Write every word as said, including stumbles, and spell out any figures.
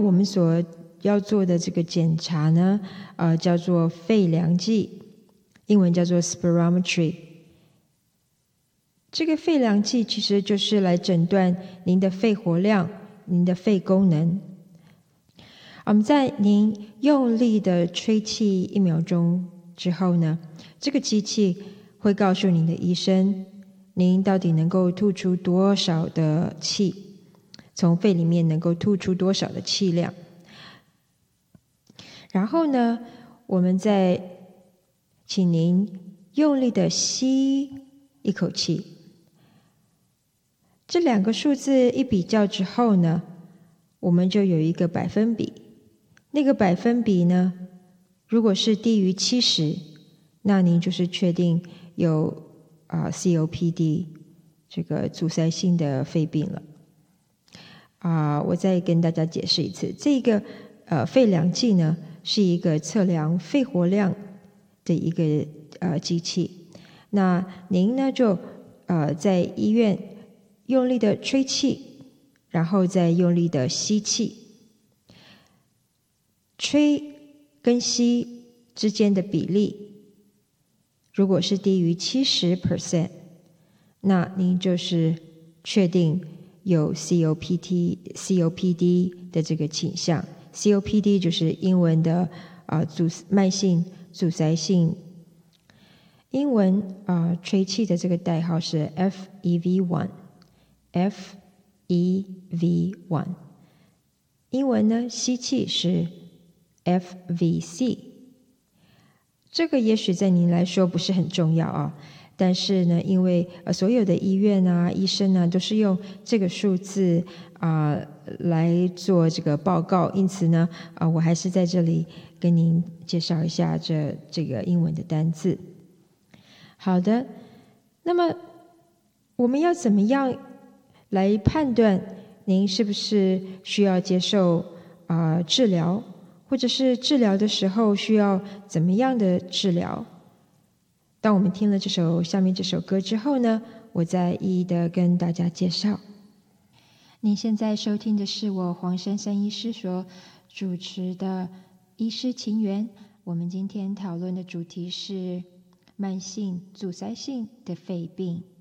我们所要做的这个检查呢，呃，叫做肺量计，英文叫做 spirometry。这个肺量计其实就是来诊断您的肺活量、您的肺功能。我们在您用力的吹气一秒钟之后呢，这个机器会告诉您的医生，您到底能够吐出多少的气，从肺里面能够吐出多少的气量。然后呢，我们再请您用力的吸一口气。这两个数字一比较之后呢，我们就有一个百分比。那个百分比呢，如果是低于七十，那您就是确定有啊、呃、C O P D 这个阻塞性的肺病了。啊、呃，我再跟大家解释一次，这个呃肺量计呢是一个测量肺活量的一个呃机器。那您呢就呃在医院用力的吹气，然后再用力的吸气。吹跟吸之间的比例，如果是低于 百分之七十， 那您就是确定有 C O P D 的这个倾向。 C O P D 就是英文的、呃、阻慢性阻塞性，英文、呃、吹气的这个代号是 F E V 一 F E V 一， 英文呢吸气是 F V C。 这个也许在您来说不是很重要啊，但是呢，因为、呃、所有的医院啊、医生啊都是用这个数字啊、呃、来做这个报告，因此呢，啊、呃，我还是在这里跟您介绍一下这这个英文的单字。好的，那么我们要怎么样来判断您是不是需要接受啊、呃、治疗，或者是治疗的时候需要怎么样的治疗？当我们听了这首下面这首歌之后呢，我再一一的跟大家介绍。您现在收听的是我黄珊珊医师所主持的医师情缘。我们今天讨论的主题是慢性阻塞性的肺病。